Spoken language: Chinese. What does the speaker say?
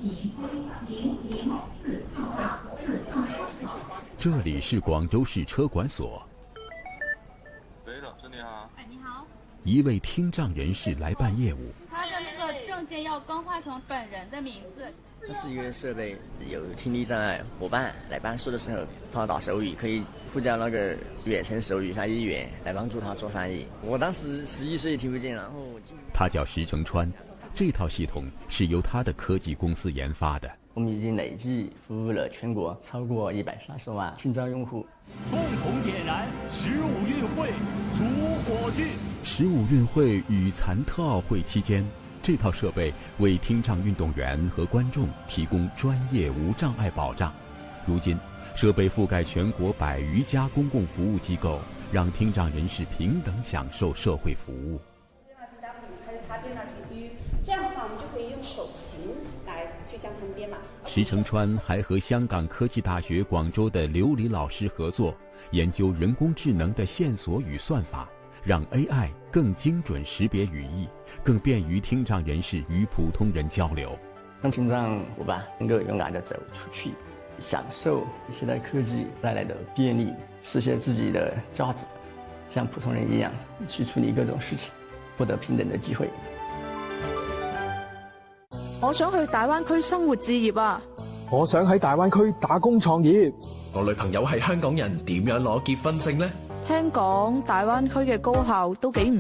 这里是广州市车管所。 对的，是你好。 哎，你好。 一位听障人士来办业务。 他的那个证件要更换成本人的名字。 这是一个设备，有听力障碍伙伴来办事的时候，他打手语可以呼叫那个远程手语翻译员来帮助他做翻译。我当时11岁听不见，然后他叫石成川，这套系统是由他的科技公司研发的。 我们已经累计服务了全国超过130万听障用户。 共同点燃15运会主火炬。 15运会与残特奥会期间，这套设备为听障运动员和观众提供专业无障碍保障。如今，设备覆盖全国100余家公共服务机构，让听障人士平等享受社会服务。 电脑成 W 还是它电脑成 U， 这样的话我们就可以用手型来去将它们编码。 石成川还和香港科技大学广州的刘黎老师合作，研究人工智能的线索与算法，让 AI 更精准识别语义，更便于听障人士与普通人交流， 让听障伙伴能够勇敢地走出去，享受现代科技带来的便利，实现自己的价值，像普通人一样去处理各种事情，获得平等的机会。 我想去大灣區生活置業啊！ 我想喺大灣區打工創業。 我女朋友係香港人，點樣攞結婚證呢？ 聽講大灣區嘅高校都幾唔